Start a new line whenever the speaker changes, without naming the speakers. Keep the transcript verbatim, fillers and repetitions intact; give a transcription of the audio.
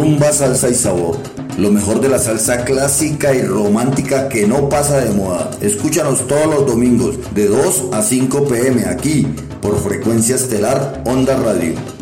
rumba, salsa y sabor. Lo mejor de la salsa clásica y romántica que no pasa de moda. Escúchanos todos los domingos de dos a cinco p m aquí por Frecuencia Estelar Onda Radio.